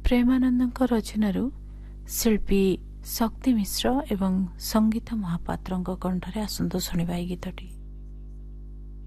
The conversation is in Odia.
ପ୍ରେମାନନ୍ଦଙ୍କ ରଚନାରୁ ଶିଳ୍ପୀ ଶକ୍ତି ମିଶ୍ର ଏବଂ ସଙ୍ଗୀତ ମହାପାତ୍ରଙ୍କ କଣ୍ଠରେ ଆସନ୍ତୁ ଶୁଣିବା ଏହି ଗୀତଟି।